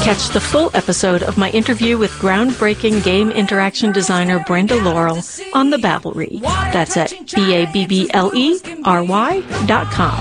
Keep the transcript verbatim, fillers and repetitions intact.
Catch the full episode of my interview with groundbreaking game interaction designer Brenda Laurel on the Babblery. That's at B A B B L E R Y dot com.